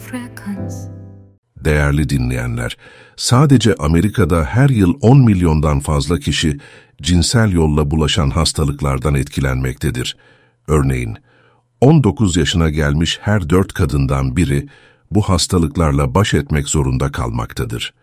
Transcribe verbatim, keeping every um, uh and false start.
Değerli dinleyenler, sadece Amerika'da her yıl on milyondan fazla kişi cinsel yolla bulaşan hastalıklardan etkilenmektedir. Örneğin, on dokuz yaşına gelmiş her dört kadından biri bu hastalıklarla baş etmek zorunda kalmaktadır.